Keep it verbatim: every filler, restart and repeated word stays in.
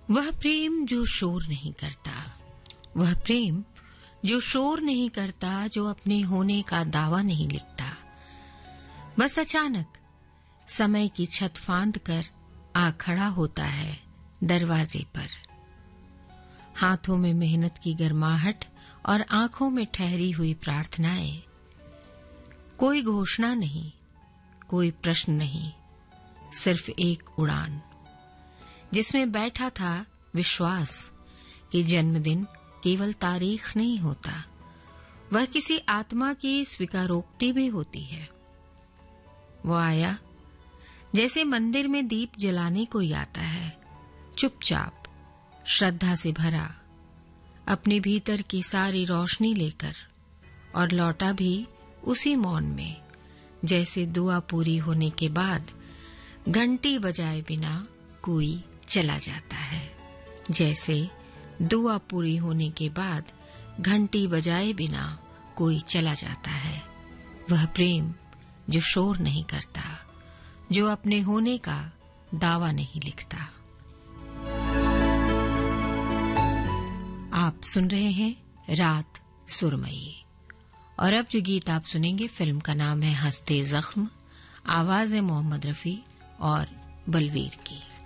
वह प्रेम जो शोर नहीं करता, वह प्रेम जो शोर नहीं करता, जो अपने होने का दावा नहीं लिखता। बस अचानक समय की छत फांद कर आ खड़ा होता है दरवाजे पर। हाथों में मेहनत की गर्माहट और आंखों में ठहरी हुई प्रार्थनाएं। कोई घोषणा नहीं, कोई प्रश्न नहीं, सिर्फ एक उड़ान जिसमें बैठा था विश्वास कि जन्मदिन केवल तारीख नहीं होता, वह किसी आत्मा की स्वीकारोक्ति भी होती है। वो आया जैसे मंदिर में दीप जलाने कोई आता है, चुपचाप, श्रद्धा से भरा, अपने भीतर की सारी रोशनी लेकर, और लौटा भी उसी मौन में, जैसे दुआ पूरी होने के बाद घंटी बजाए बिना कोई चला जाता है। जैसे दुआ पूरी होने के बाद घंटी बजाए बिना कोई चला जाता है। वह प्रेम जो शोर नहीं करता, जो अपने होने का दावा नहीं लिखता। आप सुन रहे हैं रात सुरमई, और अब जो गीत आप सुनेंगे फिल्म का नाम है हंसते जख्म। आवाज है मोहम्मद रफी और बलवीर की।